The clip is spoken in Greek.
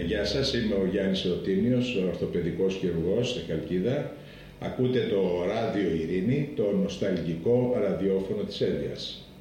Γεια σας, είμαι ο Γιάννης Εωτίνιος, ορθοπαιδικός χειρουργός στη Χαλκίδα. Ακούτε το Ράδιο Ειρήνη, το νοσταλγικό ραδιόφωνο της Εύβοιας.